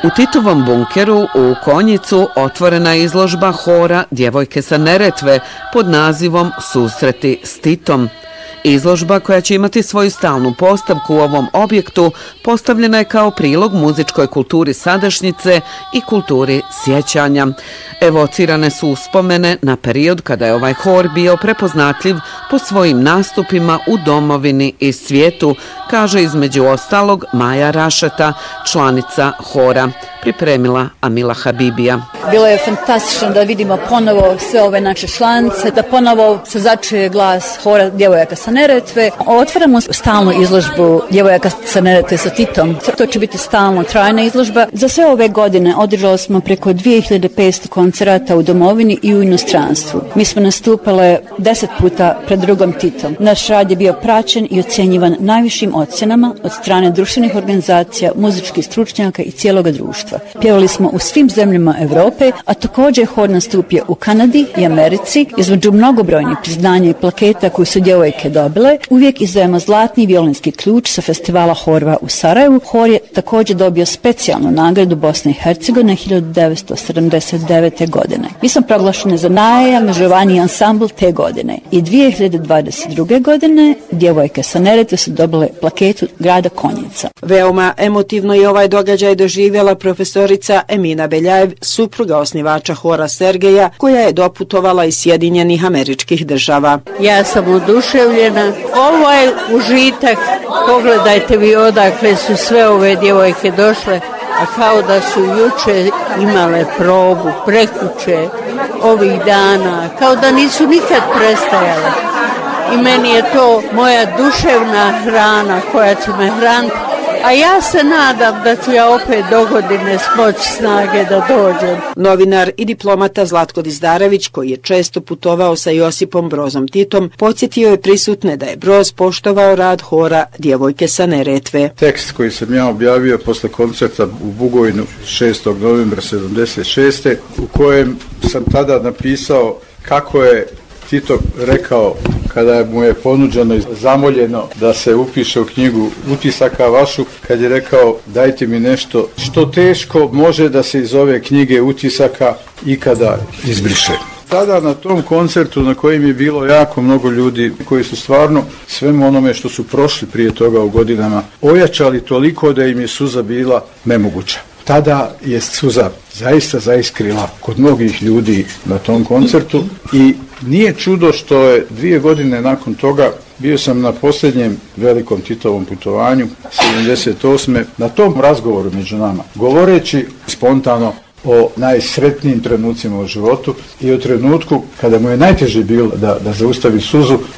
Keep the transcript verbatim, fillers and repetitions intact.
U Titovom bunkeru u Konjicu otvorena je izložba hora Djevojke sa Neretve pod nazivom Susreti s Titom. Izložba, koja će imati svoju stalnu postavku u ovom objektu, postavljena je kao prilog muzičkoj kulturi sadašnjice i kulturi sjećanja. Evocirane su uspomene na period kada je ovaj hor bio prepoznatljiv po svojim nastupima u domovini i svijetu, kaže između ostalog Maja Rašeta, članica hora. Pripremila Amila Habibija. Bilo je fantastično da vidimo ponovo sve ove naše članice, da ponovo se začuje glas hora Djevojaka sa Neretve. Otvaramo stalnu izložbu Djevojaka sa Neretve sa Titom. To će biti stalno trajna izložba. Za sve ove godine održali smo preko dvije hiljade petsto koncerata u domovini i u inostranstvu. Mi smo nastupale deset puta pred drugom Titom. Naš rad je bio praćen i ocjenjivan najvišim ocjenama od strane društvenih organizacija, muzičkih stručnjaka i cijeloga društva. Pjevali smo u svim zemljama Europe, a također hor nastupio u Kanadi i Americi. Između mnogobrojnih priznanja i plaketa koju su djevojke dobile, uvijek izdajemo zlatni violinski ključ sa festivala Horva u Sarajevu. Hor je također dobio specijalnu nagradu Bosne i Hercegovine hiljadu devetsto sedamdeset devete. godine. Mi smo proglašeni za najangažovaniji ansambl te godine. I dvije hiljade dvadeset druge. godine Djevojke sa Neretve su dobile plaketu grada Konjica. Veoma emotivno je ovaj događaj doživjela profesorica Emina Beljajev, supruga osnivača hora Sergeja, koja je doputovala iz Sjedinjenih Američkih Država. Ja sam oduševljena. Ovaj užitak, pogledajte vi odakle su sve ove djevojke došle, a kao da su juče imale probu, prekjuče, ovih dana, kao da nisu nikad prestajale. I meni je to moja duševna hrana koja će me hraniti. A ja se nadam da ću ja opet dogodine smoći snage da dođem. Novinar i diplomata Zlatko Dizdarević, koji je često putovao sa Josipom Brozom Titom, podsjetio je prisutne da je Broz poštovao rad hora Djevojke sa Neretve. Tekst koji sam ja objavio posle koncerta u Bugojnu šestog novembra sedamdeset šeste. u kojem sam tada napisao kako je Tito rekao kada mu je ponuđeno i zamoljeno da se upiše u knjigu utisaka vašu, kad je rekao dajte mi nešto što teško može da se iz ove knjige utisaka ikada izbriše. Tada na tom koncertu na kojem je bilo jako mnogo ljudi koji su stvarno svemu onome što su prošli prije toga u godinama ojačali toliko da im je suza bila nemoguća. Tada je suza zaista zaiskrila kod mnogih ljudi na tom koncertu i nije čudo što je dvije godine nakon toga bio sam na posljednjem velikom Titovom putovanju sedamdeset osme na tom razgovoru među nama, govoreći spontano o najsretnijim trenucima u životu i o trenutku kada mu je najteže bilo da, da zaustavi suzu.